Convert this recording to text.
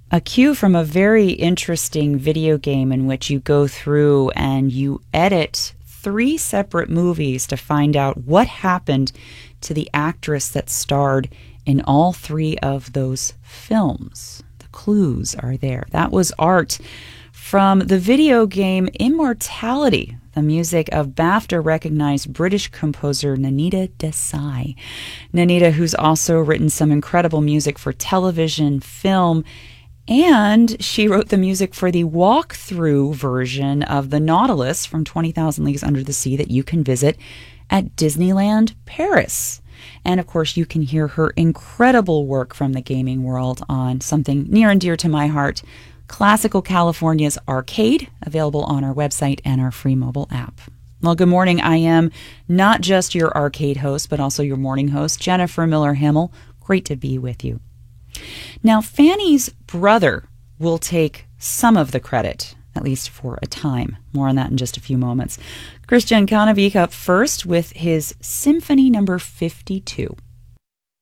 A cue from a very interesting video game in which you go through and you edit 3 separate movies to find out what happened to the actress that starred in all 3 of those films. The clues are there. That was art from the video game Immortality, the music of BAFTA-recognized British composer Nanita Desai. Nanita, who's also written some incredible music for television, film, and she wrote the music for the walkthrough version of the Nautilus from 20,000 Leagues Under the Sea that you can visit at Disneyland Paris. And of course, you can hear her incredible work from the gaming world on something near and dear to my heart, Classical California's Arcade, available on our website and our free mobile app. Well, good morning. I am not just your arcade host, but also your morning host, Jennifer Miller Hamill. Great to be with you. Now, Fanny's brother will take some of the credit, at least for a time. More on that in just a few moments. Christian Kanovik up first with his Symphony number 52.